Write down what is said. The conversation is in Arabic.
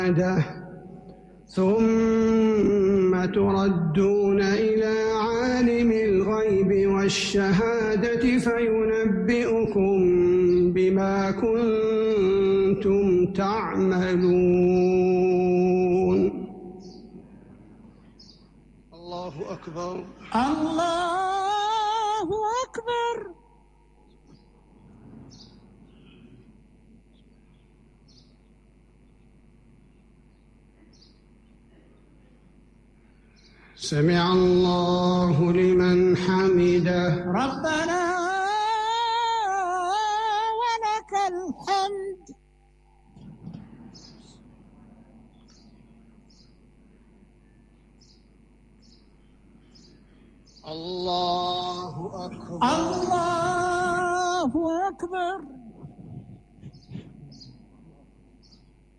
ثم تردون إلى عالم الغيب والشهادة فينبئكم بما كنتم تعملون. الله أكبر. الله أكبر. سمع الله لمن حمده. ربنا ولك الحمد. الله أكبر. الله أكبر.